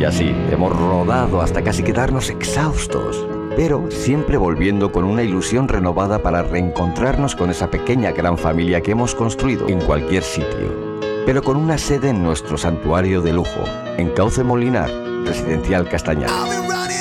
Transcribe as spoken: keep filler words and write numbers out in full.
Y así hemos rodado hasta casi quedarnos exhaustos, pero siempre volviendo con una ilusión renovada para reencontrarnos con esa pequeña gran familia que hemos construido en cualquier sitio, pero con una sede en nuestro santuario de lujo, en Cauce Molinar, Residencial Castañar.